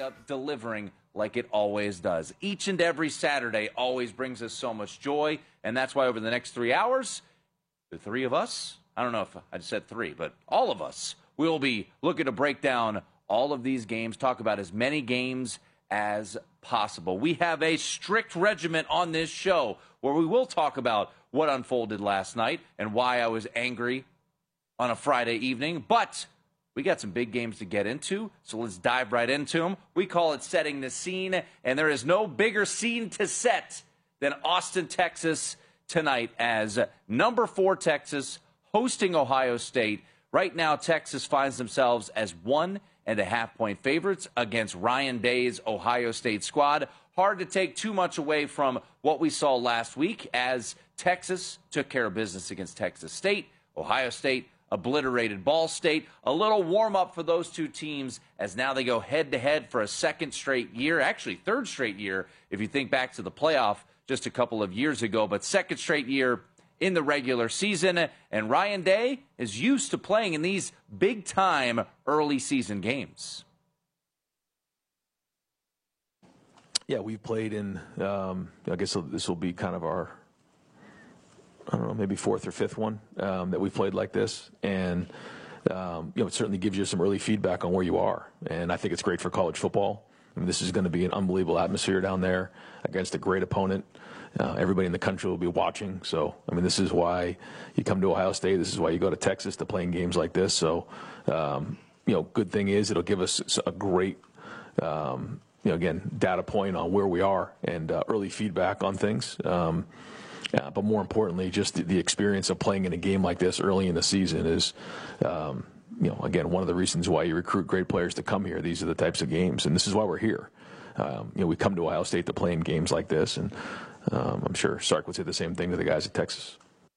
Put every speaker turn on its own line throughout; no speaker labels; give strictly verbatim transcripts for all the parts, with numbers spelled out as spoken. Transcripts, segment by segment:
up delivering like it always does. Each and every Saturday always brings us so much joy, and that's why over the next three hours, the three of us, I don't know if I said three, but all of us, we'll be looking to break down all of these games, talk about as many games as possible. We have a strict regiment on this show where we will talk about what unfolded last night and why I was angry on a Friday evening, but we got some big games to get into, so let's dive right into them. We call it setting the scene, and there is no bigger scene to set than Austin, Texas tonight as number four Texas hosting Ohio State. Right now, Texas finds themselves as one and a half point favorites against Ryan Day's Ohio State squad. Hard to take too much away from what we saw last week as Texas took care of business against Texas State. Ohio State obliterated Ball State. A little warm-up for those two teams as now they go head-to-head for a second straight year, actually third straight year if you think back to the playoff just a couple of years ago, but second straight year in the regular season. And Ryan Day is used to playing in these big-time early season games.
Yeah, we've played in, um, I guess this will be kind of our, I don't know, maybe fourth or fifth one um, that we've played like this. And, um, you know, it certainly gives you some early feedback on where you are. And I think it's great for college football. I mean, this is going to be an unbelievable atmosphere down there against a great opponent. Uh, everybody in the country will be watching. So, I mean, this is why you come to Ohio State. This is why you go to Texas to play in games like this. So, um, you know, good thing is it'll give us a great, um, you know, again, data point on where we are and uh, early feedback on things. Um, Yeah, but more importantly, just the, the experience of playing in a game like this early in the season is, um, you know, again, one of the reasons why you recruit great players to come here. These are the types of games, and this is why we're here. Um, you know, we come to Ohio State to play in games like this, and um, I'm sure Sark would say the same thing to the guys at Texas.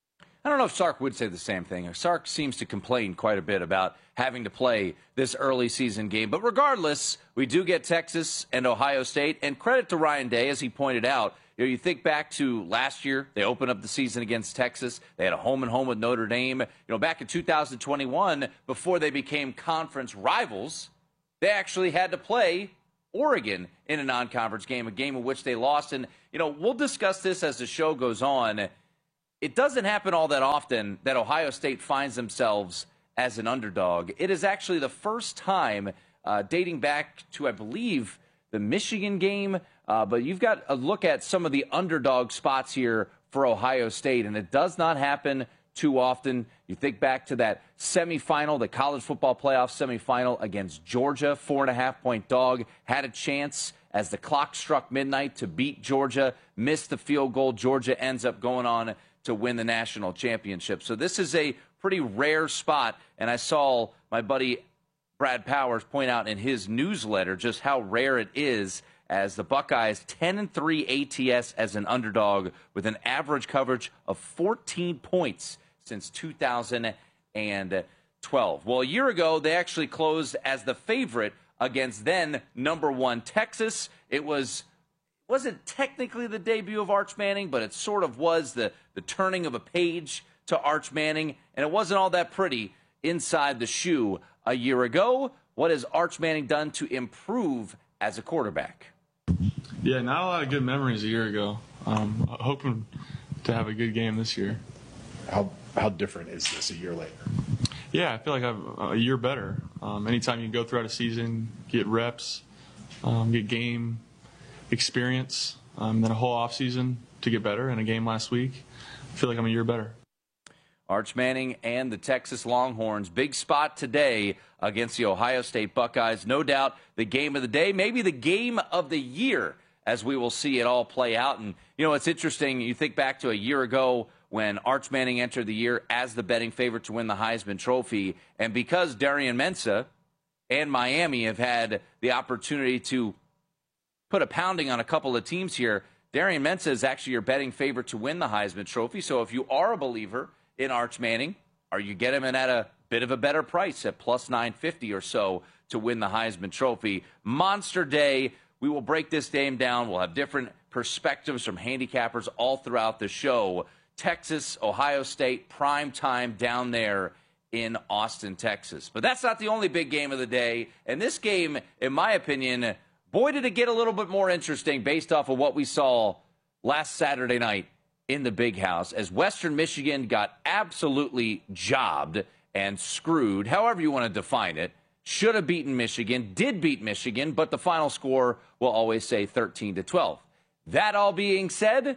I don't know if Sark would say the same thing. Sark seems to complain quite a bit about having to play this early season game. But regardless, we do get Texas and Ohio State, and credit to Ryan Day, as he pointed out. You know, you think back to last year, they opened up the season against Texas. They had a home and home with Notre Dame. You know, back in two thousand twenty-one, before they became conference rivals, they actually had to play Oregon in a non-conference game, a game in which they lost. And, you know, we'll discuss this as the show goes on. It doesn't happen all that often that Ohio State finds themselves as an underdog. It is actually the first time uh, dating back to, I believe, the Michigan game. Uh, but you've got a look at some of the underdog spots here for Ohio State, and it does not happen too often. You think back to that semifinal, the college football playoff semifinal against Georgia, four and a half point dog, had a chance as the clock struck midnight to beat Georgia, missed the field goal. Georgia ends up going on to win the national championship. So this is a pretty rare spot, and I saw my buddy Brad Powers point out in his newsletter just how rare it is, as the Buckeyes ten and three A T S as an underdog with an average coverage of fourteen points since two thousand twelve. Well, a year ago, they actually closed as the favorite against then number one Texas. It was wasn't technically the debut of Arch Manning, but it sort of was the, the turning of a page to Arch Manning, and it wasn't all that pretty inside the shoe a year ago. What has Arch Manning done to improve as a quarterback?
Yeah, not a lot of good memories a year ago. Um, hoping to have a good game this year.
How how different is this a year later?
Yeah, I feel like I'm a year better. Um, anytime you go throughout a season, get reps, um, get game experience, um, then a whole off season to get better. And a game last week, I feel like I'm a year better.
Arch Manning and the Texas Longhorns. Big spot today against the Ohio State Buckeyes. No doubt the game of the day, maybe the game of the year, as we will see it all play out. And, you know, it's interesting. You think back to a year ago when Arch Manning entered the year as the betting favorite to win the Heisman Trophy. And because Darian Mensah and Miami have had the opportunity to put a pounding on a couple of teams here, Darian Mensah is actually your betting favorite to win the Heisman Trophy. So if you are a believer in Arch Manning, or you get him in at a bit of a better price at plus nine fifty or so to win the Heisman Trophy. Monster day. We will break this game down. We'll have different perspectives from handicappers all throughout the show. Texas, Ohio State, prime time down there in Austin, Texas. But that's not the only big game of the day. And this game, in my opinion, boy, did it get a little bit more interesting based off of what we saw last Saturday night in the Big House as Western Michigan got absolutely jobbed and screwed, however you want to define it. Should have beaten Michigan, did beat Michigan, but the final score will always say thirteen to twelve. That all being said,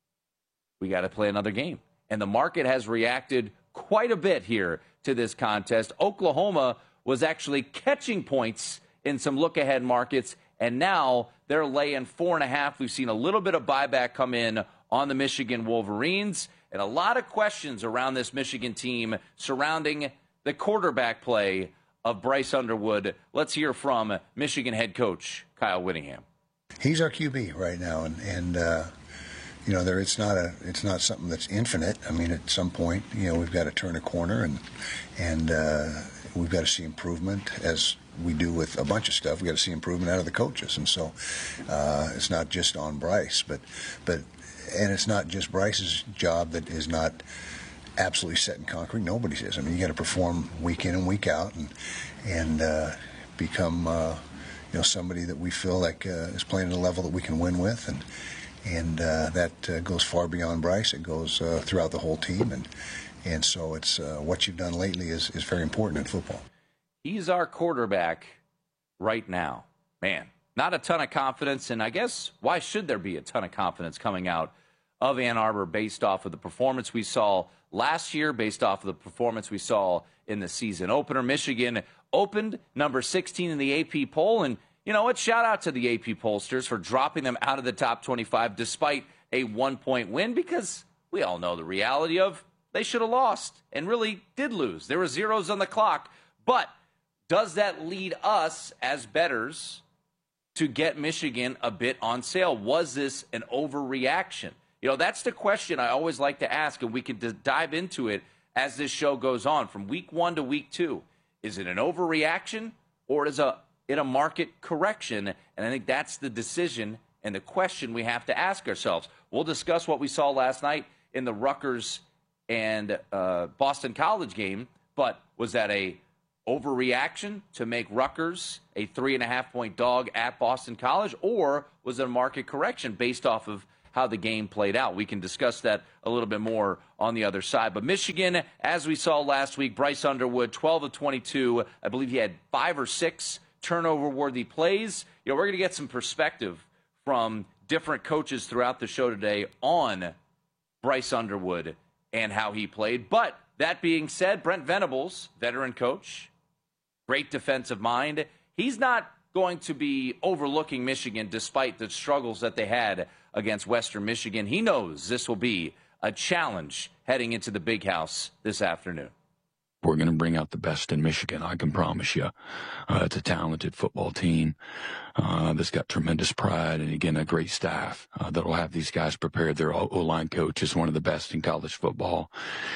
we got to play another game. And the market has reacted quite a bit here to this contest. Oklahoma was actually catching points in some look-ahead markets, and now they're laying four and a half. We've seen a little bit of buyback come in on the Michigan Wolverines, and a lot of questions around this Michigan team surrounding the quarterback play of Bryce Underwood. Let's hear from Michigan head coach Kyle Whittingham.
He's our Q B right now, and and uh, you know, there it's not a it's not something that's infinite. I mean, at some point, you know, we've got to turn a corner, and and uh, we've got to see improvement as we do with a bunch of stuff. We got to see improvement out of the coaches, and so uh, it's not just on Bryce, but but and it's not just Bryce's job that is not absolutely set in concrete. Nobody's is. I mean, you got to perform week in and week out, and and uh, become uh, you know, somebody that we feel like uh, is playing at a level that we can win with, and and uh, that uh, goes far beyond Bryce. It goes uh, throughout the whole team, and and so it's uh, what you've done lately is is very important in football.
He's our quarterback right now. Man, not a ton of confidence, and I guess why should there be a ton of confidence coming out of Ann Arbor based off of the performance we saw last year, based off of the performance we saw in the season opener? Michigan opened number sixteen in the A P poll, and you know what? Shout out to the A P pollsters for dropping them out of the top twenty-five despite a one-point win, because we all know the reality of they should have lost and really did lose. There were zeros on the clock, but does that lead us as bettors to get Michigan a bit on sale? Was this an overreaction? You know, that's the question I always like to ask, and we can d- dive into it as this show goes on from week one to week two. Is it an overreaction, or is a, it a market correction? And I think that's the decision and the question we have to ask ourselves. We'll discuss what we saw last night in the Rutgers and uh, Boston College game, but was that a overreaction to make Rutgers a three and a half point dog at Boston College, or was it a market correction based off of how the game played out? We can discuss that a little bit more on the other side. But Michigan, as we saw last week, Bryce Underwood, twelve of twenty-two. I believe he had five or six turnover-worthy plays. You know, we're going to get some perspective from different coaches throughout the show today on Bryce Underwood and how he played. But that being said, Brent Venables, veteran coach, great defensive mind, he's not going to be overlooking Michigan despite the struggles that they had against Western Michigan. He knows this will be a challenge heading into the Big House this afternoon.
We're going to bring out the best in Michigan, I can promise you. Uh, it's a talented football team uh, that's got tremendous pride, and again, a great staff uh, that'll have these guys prepared. Their O-line coach is one of the best in college football.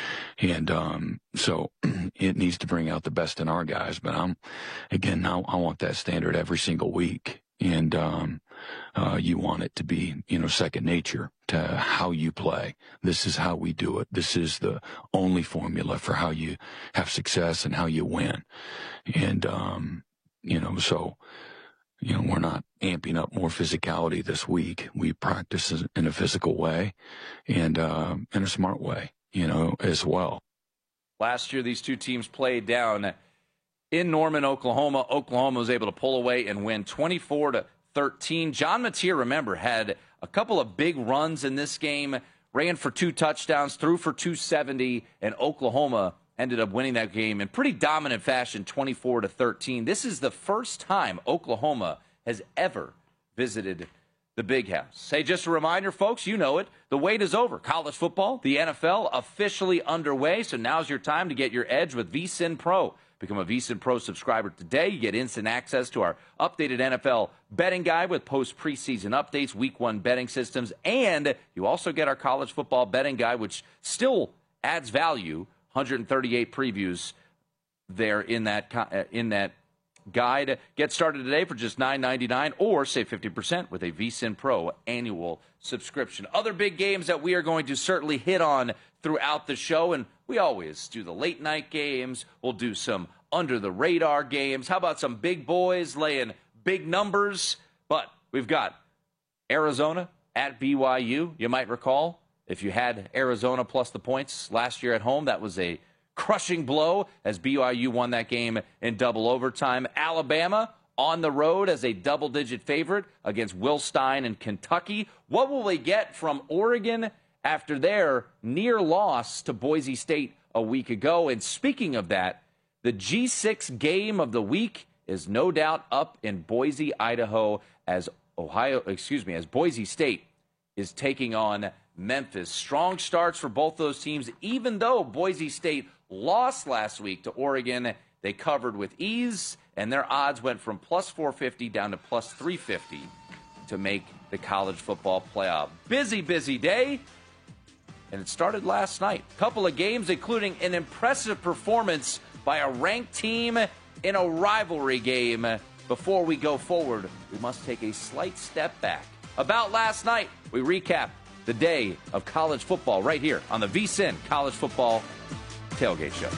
And um, so it needs to bring out the best in our guys. But I'm, again, I, I want that standard every single week. And um, uh, you want it to be, you know, second nature to how you play. This is how we do it. This is the only formula for how you have success and how you win. And, um, you know, so, you know, we're not amping up more physicality this week. We practice in a physical way and uh, in a smart way, you know, as well.
Last year, these two teams played down in Norman, Oklahoma. Oklahoma was able to pull away and win twenty-four to thirteen. John Mateer, remember, had a couple of big runs in this game, ran for two touchdowns, threw for two seventy, and Oklahoma ended up winning that game in pretty dominant fashion, twenty-four to thirteen. This is the first time Oklahoma has ever visited the Big House. Hey, just a reminder, folks, you know it. The wait is over. College football, the N F L, officially underway, so now's your time to get your edge with V S I N Pro. Become a V S I N Pro subscriber today. You get instant access to our updated N F L betting guide with post-preseason updates, week one betting systems, and you also get our college football betting guide, which still adds value, one hundred thirty-eight previews there in that in that guide. Get started today for just nine ninety-nine or save fifty percent with a V S I N Pro annual subscription. Other big games that we are going to certainly hit on throughout the show, and we always do the late night games. We'll do some under the radar games. How about some big boys laying big numbers? But we've got Arizona at B Y U. You might recall, if you had Arizona plus the points last year at home, that was a crushing blow as B Y U won that game in double overtime. Alabama on the road as a double-digit favorite against Will Stein and Kentucky. What will they get from Oregon after their near loss to Boise State a week ago? And speaking of that, the G six game of the week is no doubt up in Boise, Idaho, as Ohio, excuse me, as Boise State is taking on Memphis. Strong starts for both those teams. Even though Boise State lost last week to Oregon, they covered with ease, and their odds went from plus four fifty down to plus three fifty to make the college football playoff. Busy, busy day, and it started last night. Couple of games, including an impressive performance by a ranked team in a rivalry game. Before we go forward, we must take a slight step back. About last night, we recap the day of college football right here on the VSiN College Football Tailgate Show.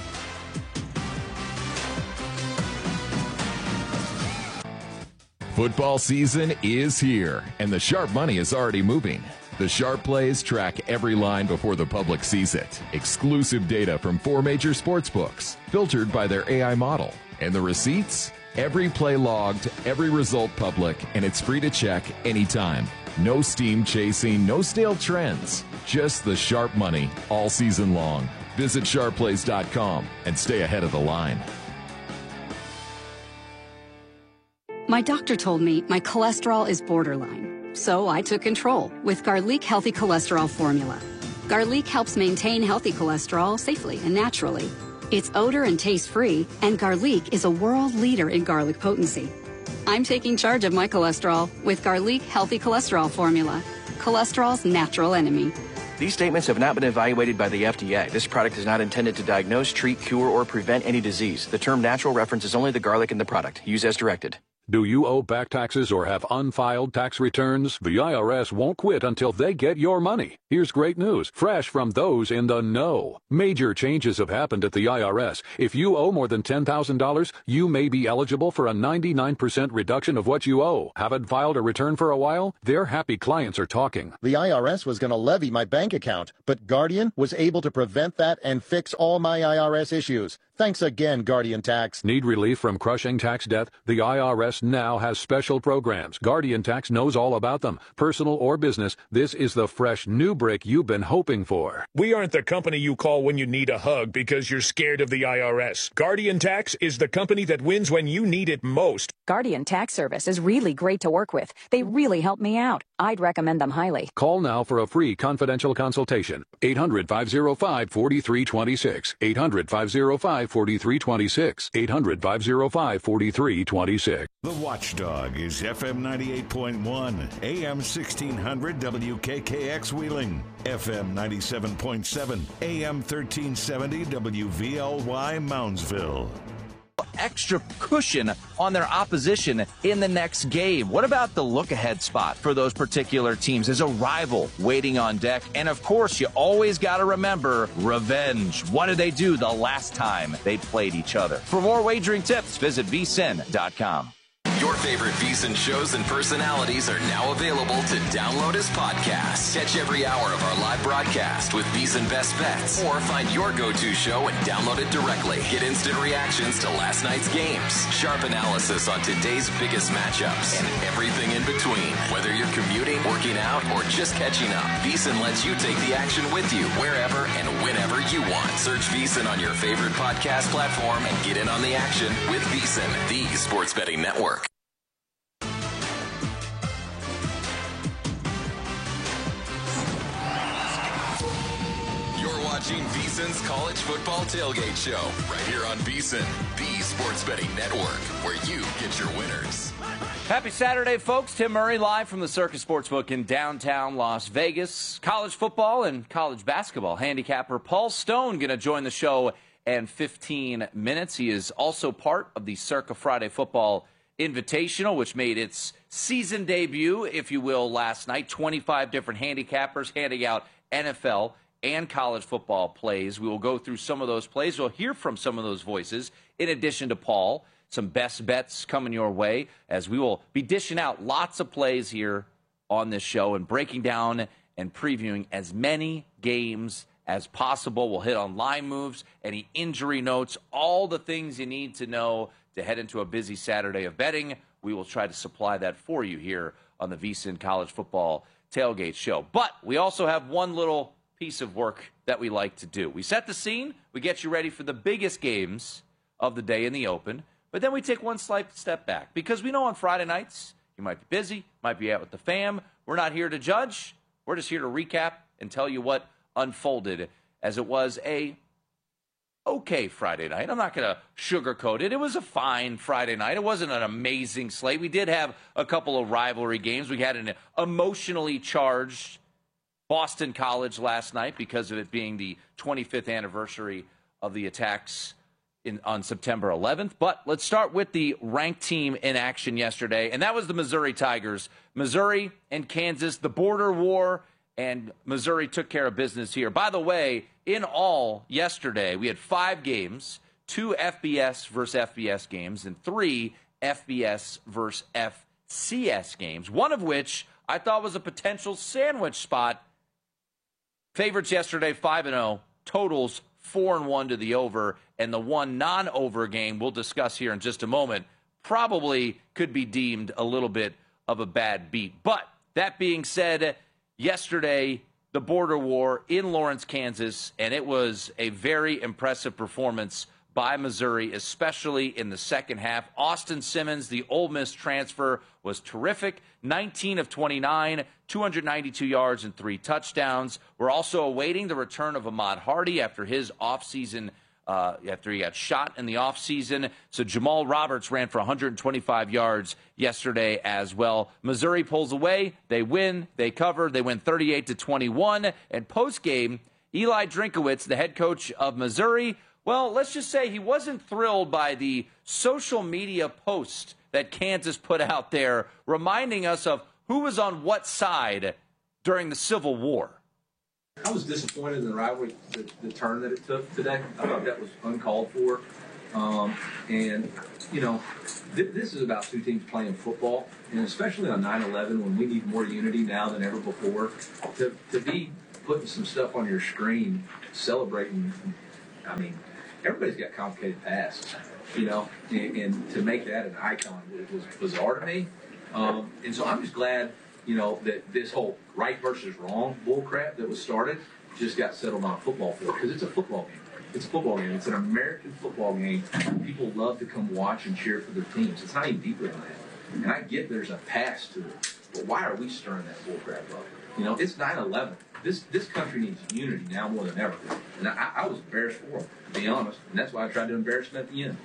Football season is here, and the sharp money is already moving. The Sharp Plays track every line before the public sees it. Exclusive data from four major sports books, filtered by their A I model. And the receipts? Every play logged, every result public, and it's free to check anytime. No steam chasing, no stale trends. Just the sharp money all season long. Visit sharp plays dot com and stay ahead of the line.
My doctor told me my cholesterol is borderline, so I took control with Garlic Healthy Cholesterol Formula. Garlic helps maintain healthy cholesterol safely and naturally. It's odor and taste-free, and Garlic is a world leader in garlic potency. I'm taking charge of my cholesterol with Garlic Healthy Cholesterol Formula, cholesterol's natural enemy.
These statements have not been evaluated by the F D A. This product is not intended to diagnose, treat, cure, or prevent any disease. The term natural references only the garlic in the product. Use as directed.
Do you owe back taxes or have unfiled tax returns? The I R S won't quit until they get your money. Here's great news, fresh from those in the know. Major changes have happened at the I R S. If you owe more than ten thousand dollars, you may be eligible for a ninety-nine percent reduction of what you owe. Haven't filed a return for a while? Their happy clients are talking.
The I R S was going to levy my bank account, but Guardian was able to prevent that and fix all my I R S issues. Thanks again, Guardian Tax.
Need relief from crushing tax debt? The I R S now has special programs. Guardian Tax knows all about them. Personal or business, this is the fresh new break you've been hoping for.
We aren't the company you call when you need a hug because you're scared of the I R S. Guardian Tax is the company that wins when you need it most.
Guardian Tax Service is really great to work with. They really help me out. I'd recommend them highly.
Call now for a free confidential consultation. eight hundred, five oh five, four three two six. eight hundred, five oh five, four three two six. eight hundred, five oh five, four three two six.
The Watchdog is F M ninety-eight point one, A M sixteen hundred W K K X Wheeling, F M ninety-seven point seven, A M thirteen seventy W V L Y Moundsville.
Extra cushion on their opposition in the next game. What about the look-ahead spot for those particular teams as a rival waiting on deck? And of course, you always got to remember revenge. What did they do the last time they played each other? For more wagering tips, visit V S I N dot com.
Your favorite VSiN shows and personalities are now available to download as podcasts. Catch every hour of our live broadcast with VSiN Best Bets, or find your go-to show and download it directly. Get instant reactions to last night's games, sharp analysis on today's biggest matchups, and everything in between. Whether you're commuting, working out, or just catching up, VSiN lets you take the action with you wherever and whenever you want. Search VSiN on your favorite podcast platform and get in on the action with VSiN, the sports betting network. Watching VSiN's College Football Tailgate Show right here on VSiN, the sports betting network, where you get your winners.
Happy Saturday, folks. Tim Murray live from the Circus Sportsbook in downtown Las Vegas. College football and college basketball handicapper Paul Stone going to join the show in fifteen minutes. He is also part of the Circa Friday Football Invitational, which made its season debut, if you will, last night. twenty-five different handicappers handing out N F L and college football plays. We will go through some of those plays. We'll hear from some of those voices in addition to Paul. some best bets coming your way, as we will be dishing out lots of plays here on this show and breaking down and previewing as many games as possible. We'll hit on line moves, any injury notes, all the things you need to know to head into a busy Saturday of betting. We will try to supply that for you here on the VSiN College Football Tailgate Show. But we also have one little piece of work that we like to do. We set the scene, we get you ready for the biggest games of the day in the open, but then we take one slight step back because we know on Friday nights you might be busy, might be out with the fam. We're not here to judge. We're just here to recap and tell you what unfolded, as it was a okay Friday night. I'm not going to sugarcoat it. It was a fine Friday night. It wasn't an amazing slate. We did have a couple of rivalry games. We had an emotionally charged Boston College last night because of it being the twenty-fifth anniversary of the attacks in, on September eleventh. But let's start with the ranked team in action yesterday, and that was the Missouri Tigers. Missouri and Kansas, the border war, and Missouri took care of business here. By the way, in all, yesterday, we had five games, two F B S versus F B S games, and three F B S versus F C S games, one of which I thought was a potential sandwich spot. Favorites yesterday, five and oh, totals four and one to the over, and the one non-over game we'll discuss here in just a moment probably could be deemed a little bit of a bad beat. But that being said, yesterday, the border war in Lawrence, Kansas, and it was a very impressive performance by Missouri, especially in the second half. Austin Simmons, the Ole Miss transfer, was terrific. nineteen of twenty-nine, two hundred ninety-two yards and three touchdowns. We're also awaiting the return of Ahmad Hardy after his offseason, uh, after he got shot in the offseason. So Jamal Roberts ran for one hundred twenty-five yards yesterday as well. Missouri pulls away. They win. They cover. They win thirty-eight to twenty-one. And post-game, Eli Drinkwitz, the head coach of Missouri, well, let's just say he wasn't thrilled by the social media post that Kansas put out there, reminding us of who was on what side during the Civil War.
I was disappointed in the rivalry, the, the turn that it took today. I thought that was uncalled for. Um, and, you know, th- this is about two teams playing football, and especially on nine eleven when we need more unity now than ever before, to, to be putting some stuff on your screen, celebrating, I mean, everybody's got complicated pasts, you know, and, and to make that an icon was bizarre to me. Um, and so I'm just glad, you know, that this whole right versus wrong bullcrap that was started just got settled on a football field, because it's a football game. It's a football game. It's an American football game. People love to come watch and cheer for their teams. It's not even deeper than that. And I get there's a past to it, but why are we stirring that bullcrap up? You know, it's nine eleven. This this country needs unity now more than ever. And I, I was embarrassed for them, to be honest. And that's why I tried to embarrass them at the end.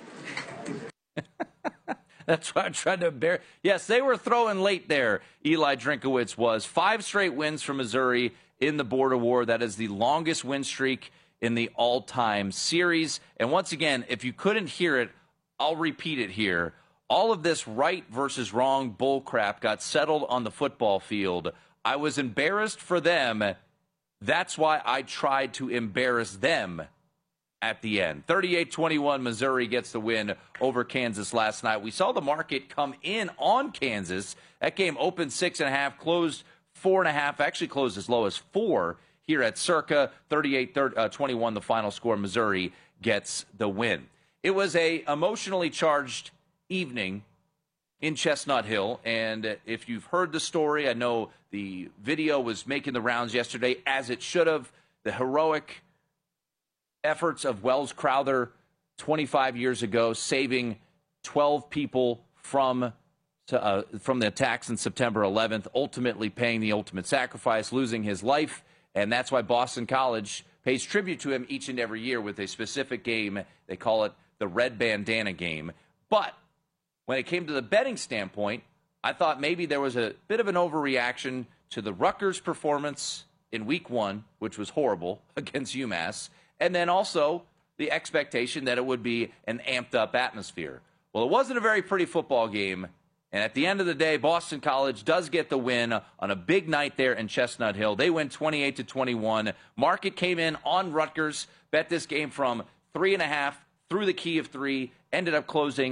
That's why I tried to embarrass. Yes, they were throwing late there. Eli Drinkwitz was. Five straight wins for Missouri in the border war. That is the longest win streak in the all-time series. And once again, if you couldn't hear it, I'll repeat it here. All of this right versus wrong bullcrap got settled on the football field. I was embarrassed for them. That's why I tried to embarrass them at the end. thirty-eight twenty-one, Missouri gets the win over Kansas last night. We saw the market come in on Kansas. That game opened six and a half, closed four and a half, actually closed as low as four here at Circa. thirty-eight twenty-one, the final score. Missouri gets the win. It was a emotionally charged evening in Chestnut Hill, and if you've heard the story, I know the video was making the rounds yesterday, as it should have. The heroic efforts of Wells Crowther twenty-five years ago, saving twelve people from uh, from the attacks on September eleventh, ultimately paying the ultimate sacrifice, losing his life, and that's why Boston College pays tribute to him each and every year with a specific game. They call it the Red Bandana Game. But when it came to the betting standpoint, I thought maybe there was a bit of an overreaction to the Rutgers performance in week one, which was horrible against UMass, and then also the expectation that it would be an amped-up atmosphere. Well, it wasn't a very pretty football game, and at the end of the day, Boston College does get the win on a big night there in Chestnut Hill. They win twenty-eight to twenty-one. Market came in on Rutgers, bet this game from three and a half through the key of three, ended up closing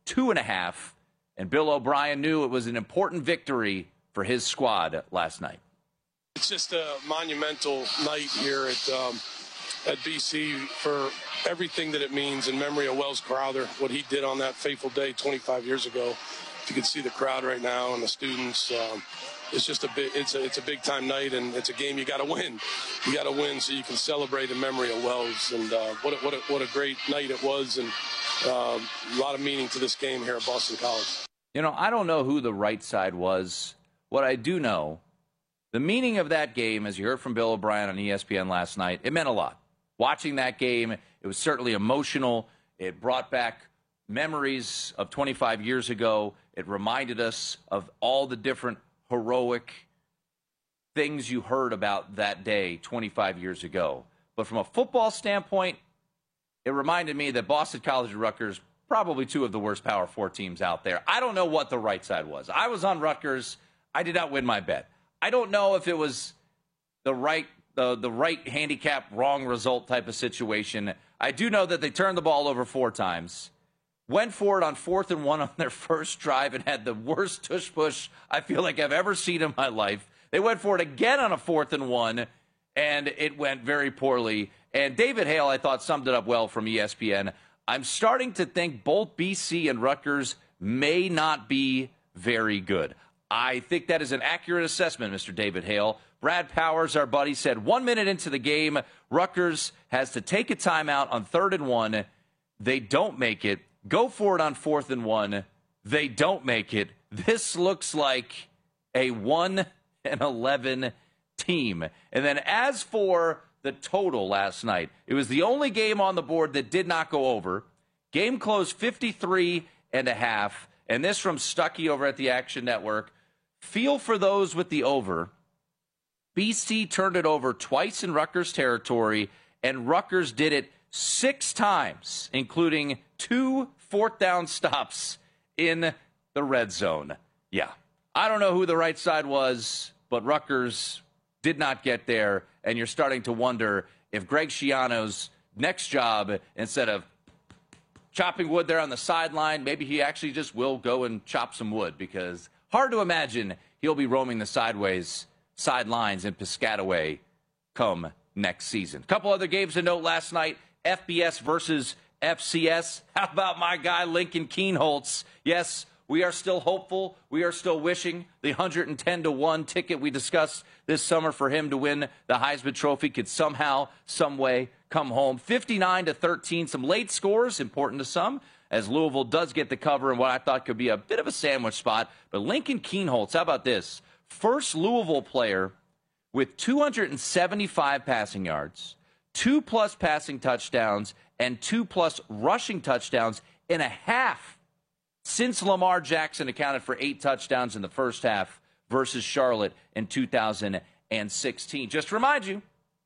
two and a half. And Bill O'Brien knew it was an important victory for his squad last night.
It's just a monumental night here at um, at B C for everything that it means in memory of Wells Crowther, what he did on that fateful day twenty-five years ago. You can see the crowd right now and the students. Um, it's just a big, it's a, it's a big time night, and it's a game you got to win. You got to win so you can celebrate in memory of Wells. And uh, what a, what a, what a great night it was, and uh, a lot of meaning to this game here at Boston College.
You know, I don't know who the right side was. What I do know, the meaning of that game, as you heard from Bill O'Brien on E S P N last night, it meant a lot. Watching that game, it was certainly emotional. It brought back memories of twenty-five years ago. It reminded us of all the different heroic things you heard about that day twenty-five years ago. But from a football standpoint, it reminded me that Boston College and Rutgers, probably two of the worst Power Four teams out there. I don't know what the right side was. I was on Rutgers. I did not win my bet. I don't know if it was the right the, the right handicap, wrong result type of situation. I do know that they turned the ball over four times, went for it on fourth and one on their first drive, and had the worst tush-push I feel like I've ever seen in my life. They went for it again on a fourth and one, and it went very poorly. And David Hale, I thought, summed it up well from E S P N. I'm starting to think both B C and Rutgers may not be very good. I think that is an accurate assessment, Mister David Hale. Brad Powers, our buddy, said one minute into the game, Rutgers has to take a timeout on third and one. They don't make it. Go for it on fourth and one. They don't make it. This looks like a one and eleven team. And then as for the total last night, it was the only game on the board that did not go over. Game closed fifty-three and a half. And this from Stuckey over at the Action Network. Feel for those with the over. B C turned it over twice in Rutgers territory, and Rutgers did it six times, including two fourth down stops in the red zone. Yeah, I don't know who the right side was, but Rutgers did not get there, and you're starting to wonder if Greg Schiano's next job, instead of chopping wood there on the sideline, maybe he actually just will go and chop some wood, because hard to imagine he'll be roaming the sideways sidelines in Piscataway come next season. A couple other games to note last night. F B S versus F C S. How about my guy Lincoln Kienholz? Yes, we are still hopeful. We are still wishing the one hundred ten to one ticket we discussed this summer for him to win the Heisman Trophy could somehow, some way come home. fifty-nine to thirteen, some late scores, important to some, as Louisville does get the cover in what I thought could be a bit of a sandwich spot. But Lincoln Kienholz, how about this? First Louisville player with two hundred seventy-five passing yards, two-plus passing touchdowns, and two-plus rushing touchdowns in a half since Lamar Jackson accounted for eight touchdowns in the first half versus Charlotte in two thousand sixteen. Just to remind you,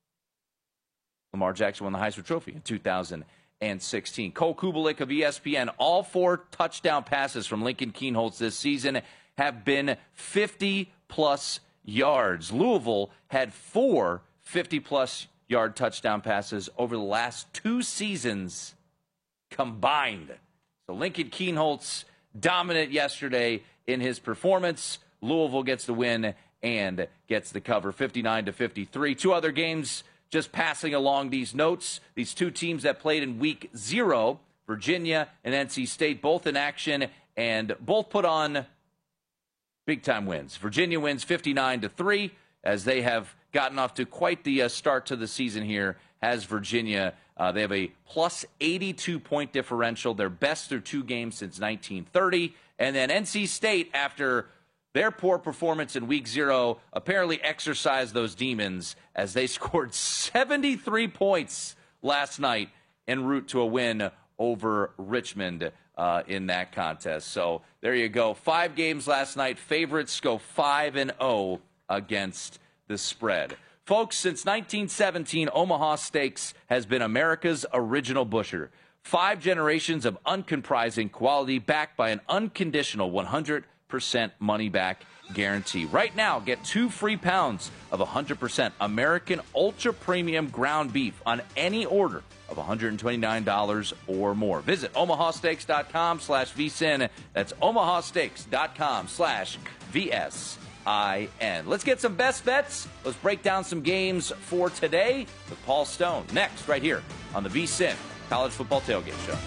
Lamar Jackson won the Heisman Trophy in two thousand sixteen. Cole Kubalik of E S P N, all four touchdown passes from Lincoln Kienholz this season have been fifty-plus yards. Louisville had four fifty-plus yard touchdown passes over the last two seasons combined. So Lincoln Kienholz dominant yesterday in his performance. Louisville gets the win and gets the cover, fifty-nine to fifty-three. Two other games just passing along these notes. These two teams that played in week zero, Virginia and N C State, both in action and both put on big-time wins. Virginia wins fifty-nine to three as they have gotten off to quite the uh, start to the season here. Has Virginia, uh, they have a plus eighty-two point differential, their best through two games since nineteen thirty. And then N C State, after their poor performance in week zero, apparently exercised those demons as they scored seventy-three points last night en route to a win over Richmond uh, in that contest. So there you go. Five games last night. Favorites go five and oh against the spread. Folks, since nineteen seventeen, Omaha Steaks has been America's original butcher. Five generations of uncompromising quality backed by an unconditional one hundred percent money-back guarantee. Right now, get two free pounds of one hundred percent American Ultra Premium ground beef on any order of one hundred twenty-nine dollars or more. Visit omahasteaks.com slash vsin. That's omahasteaks.com slash V S I N. Let's get some best bets. Let's break down some games for today with Paul Stone. Next, right here on the VSiN College Football Tailgate Show.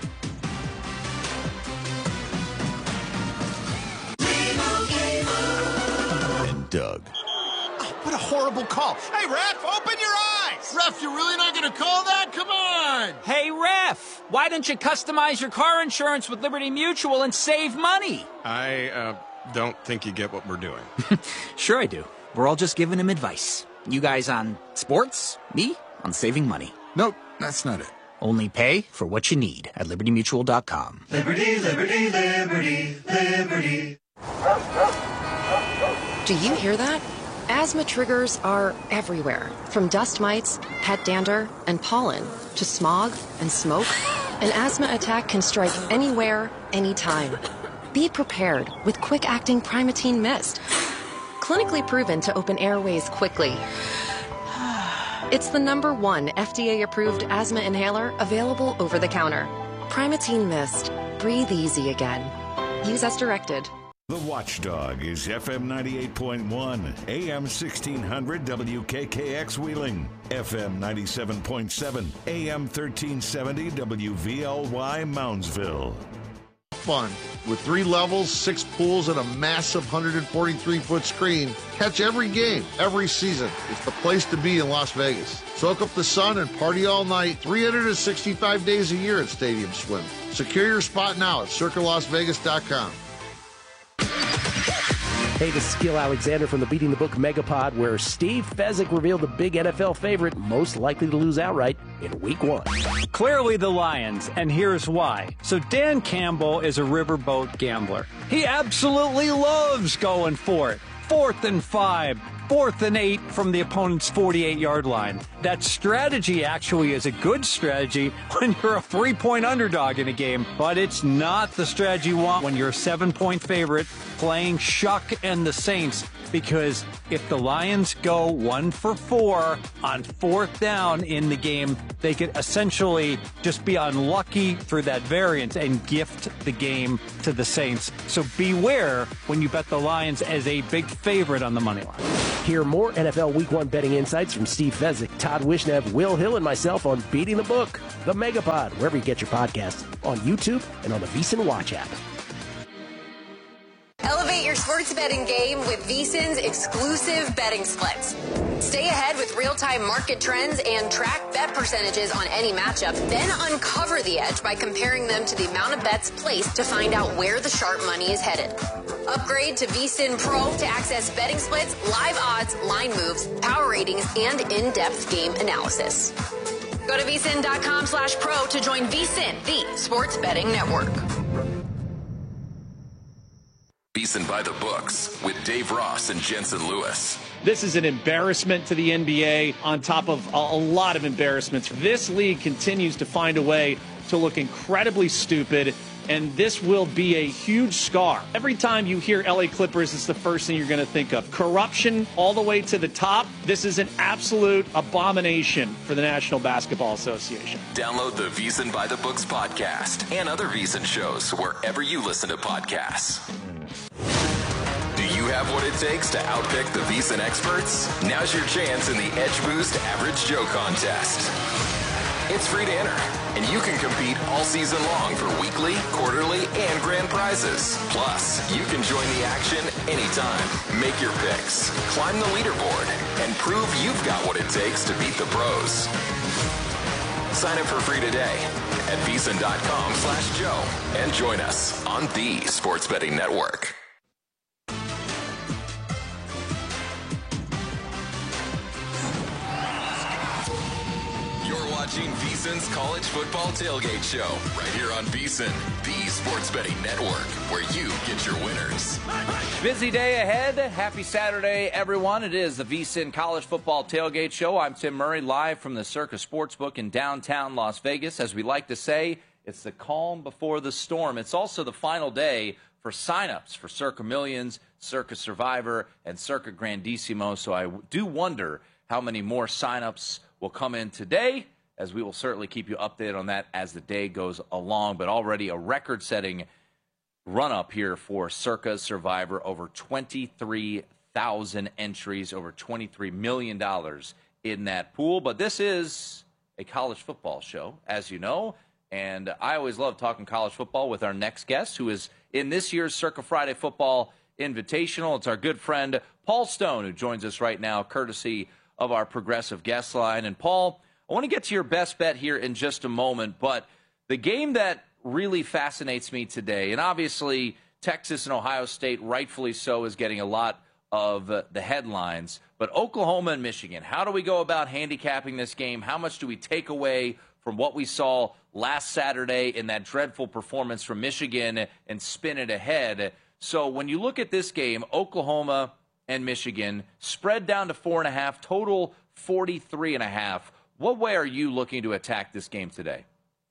And Doug.
Oh, what a horrible call. Hey, ref, open your eyes. Ref, you're really not going to call that? Come on.
Hey, ref, why don't you customize your car insurance with Liberty Mutual and save money?
I, uh, don't think you get what we're doing.
Sure I do. We're all just giving him advice. You guys on sports, me on saving money.
Nope, that's not it.
Only pay for what you need at liberty mutual dot com.
Liberty, liberty, liberty, liberty.
Do you hear that? Asthma triggers are everywhere, from dust mites, pet dander, and pollen, to smog and smoke. An asthma attack can strike anywhere, anytime. Be prepared with quick-acting Primatene Mist. Clinically proven to open airways quickly. It's the number one F D A-approved asthma inhaler available over the counter. Primatene Mist. Breathe easy again. Use as directed.
The Watchdog is F M ninety-eight point one, A M sixteen hundred W K K X Wheeling, F M ninety-seven point seven, A M thirteen seventy W V L Y Moundsville.
Fun. With three levels, six pools, and a massive one hundred forty-three foot screen, catch every game, every season. It's the place to be in Las Vegas. Soak up the sun and party all night, three hundred sixty-five days a year at Stadium Swim. Secure your spot now at circa las vegas dot com.
Hey, this is Gil Alexander from the Beating the Book Megapod, where Steve Fezzik revealed the big N F L favorite most likely to lose outright in week one.
Clearly the Lions, and here's why. So Dan Campbell is a riverboat gambler. He absolutely loves going for it. Fourth and five, fourth and eight from the opponent's forty-eight yard line. That strategy actually is a good strategy when you're a three-point underdog in a game, but it's not the strategy you want when you're a seven-point favorite playing Shuck and the Saints, because if the Lions go one for four on fourth down in the game, they could essentially just be unlucky through that variance and gift the game to the Saints. So beware when you bet the Lions as a big favorite on the money line.
Hear more N F L Week one betting insights from Steve Fezzik, Todd Wishnev, Will Hill, and myself on Beating the Book, the Megapod, wherever you get your podcasts, on YouTube and on the VSiN Watch app.
Elevate your sports betting game with VSiN's exclusive betting splits. Stay ahead with real-time market trends and track bet percentages on any matchup, then uncover the edge by comparing them to the amount of bets placed to find out where the sharp money is headed. Upgrade to VSiN Pro to access betting splits, live odds, line moves, power ratings, and in-depth game analysis. Go to vsin.com slash pro to join VSiN, the sports betting network.
VSiN by the books with Dave Ross and Jensen Lewis.
This is an embarrassment to the N B A on top of a, a lot of embarrassments. This league continues to find a way to look incredibly stupid, and this will be a huge scar. Every time you hear L A Clippers, it's the first thing you're going to think of. Corruption all the way to the top. This is an absolute abomination for the National Basketball Association.
Download the VSiN by the Books podcast and other VSiN shows wherever you listen to podcasts. Do you have what it takes to outpick the VSiN experts? Now's your chance in the Edge Boost Average Joe contest. It's free to enter, and you can compete all season long for weekly, quarterly, and grand prizes. Plus, you can join the action anytime. Make your picks, climb the leaderboard, and prove you've got what it takes to beat the pros. Sign up for free today at vsin.com slash Joe and join us on the Sports Betting Network. Watching VSiN's College Football Tailgate Show right here on VSiN, the Sports Betting Network, where you get your winners.
Busy day ahead. Happy Saturday, everyone. It is the VSiN College Football Tailgate Show. I'm Tim Murray, live from the Circa Sportsbook in downtown Las Vegas. As we like to say, it's the calm before the storm. It's also the final day for signups for Circa Millions, Circa Survivor, and Circa Grandissimo. So I do wonder how many more signups will come in today, as we will certainly keep you updated on that as the day goes along. But already a record-setting run-up here for Circa Survivor, over twenty-three thousand entries, over twenty-three million dollars in that pool. But this is a college football show, as you know, and I always love talking college football with our next guest, who is in this year's Circa Friday Football Invitational. It's our good friend Paul Stone, who joins us right now, courtesy of our Progressive guest line. And Paul, I want to get to your best bet here in just a moment, but the game that really fascinates me today, and obviously Texas and Ohio State, rightfully so, is getting a lot of uh, the headlines, but Oklahoma and Michigan, how do we go about handicapping this game? How much do we take away from what we saw last Saturday in that dreadful performance from Michigan and spin it ahead? So when you look at this game, Oklahoma and Michigan, spread down to four and a half, total forty-three and a half. What way are you looking to attack this game today?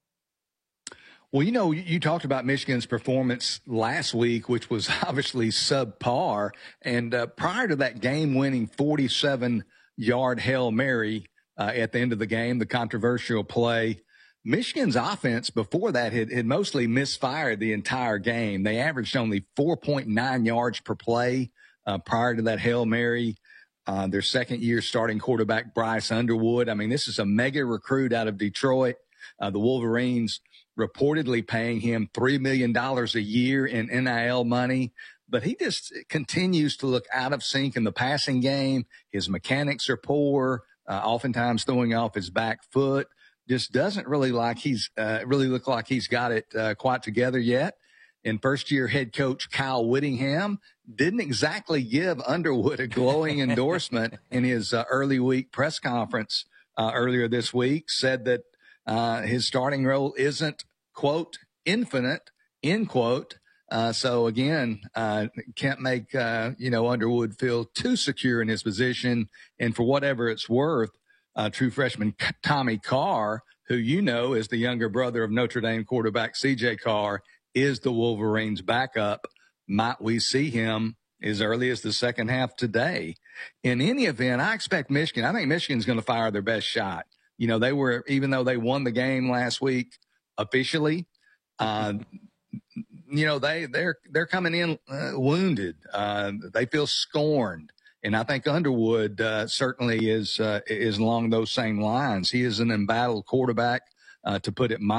Well, you know, you talked about Michigan's performance last week, which was obviously subpar. And uh, prior to that game-winning forty-seven-yard Hail Mary uh, at the end of the game, the controversial play, Michigan's offense before that had, had mostly misfired the entire game. They averaged only four point nine yards per play uh, prior to that Hail Mary. Uh, their second-year starting quarterback, Bryce Underwood. I mean, this is a mega recruit out of Detroit. Uh, the Wolverines reportedly paying him three million dollars a year in N I L money, but he just continues to look out of sync in the passing game. His mechanics are poor, uh, oftentimes throwing off his back foot. Just doesn't really like he's uh, really look like he's got it uh, quite together yet. And first-year head coach Kyle Whittingham didn't exactly give Underwood a glowing endorsement in his uh, early week press conference uh, earlier this week. Said that uh, his starting role isn't, quote, infinite, end quote. Uh, so again, uh, can't make, uh, you know, Underwood feel too secure in his position. And for whatever it's worth, uh, true freshman Tommy Carr, who you know is the younger brother of Notre Dame quarterback C J Carr, is the Wolverines' backup. Might we see him as early as the second half today? In any event, I expect Michigan. I think Michigan's going to fire their best shot. You know, they were, even though they won the game last week officially, uh, you know, they, they're, they're coming in uh, wounded. Uh, they feel scorned. And I think Underwood uh, certainly is, uh, is along those same lines. He is an embattled quarterback, uh, to put it mildly.